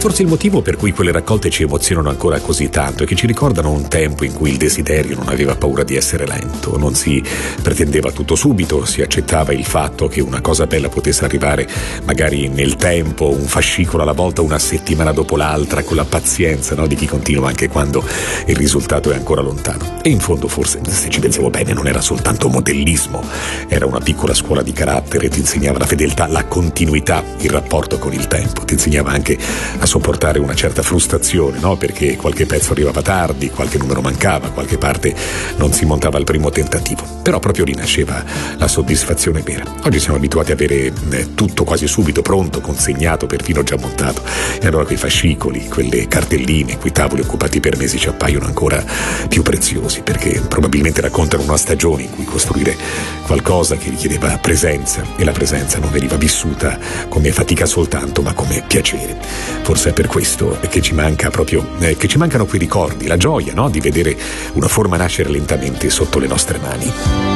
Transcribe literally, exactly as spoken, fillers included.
forse il motivo per cui quelle raccolte ci emozionano ancora così tanto è che ci ricordano un tempo in cui il desiderio non aveva paura di essere lento, non si pretendeva tutto subito, si accettava il fatto che una cosa bella potesse arrivare magari nel tempo, un fascicolo alla volta, una settimana dopo l'altra, con la pazienza, no, di chi continua anche quando il risultato è ancora lontano. E in fondo forse, se ci pensiamo bene, non era soltanto modellismo, era una piccola scuola di carattere, ti insegnava la fedeltà, la continuità, il rapporto con il tempo, ti insegnava anche a sopportare una certa frustrazione, no? Perché qualche pezzo arrivava tardi, qualche numero mancava, qualche parte non si montava al primo tentativo. Però proprio lì nasceva la soddisfazione vera. Oggi siamo abituati a avere eh, tutto quasi subito pronto, consegnato, perfino già montato. E allora quei fascicoli, quelle cartelline, quei tavoli occupati per mesi ci appaiono ancora più preziosi, perché probabilmente raccontano una stagione in cui costruire qualcosa che richiedeva presenza, e la presenza non veniva vissuta come fatica soltanto, ma come piacere. Forse è per questo che ci manca proprio, eh, che ci mancano quei ricordi, la gioia, no? Di vedere una forma nascere lentamente sotto le nostre mani.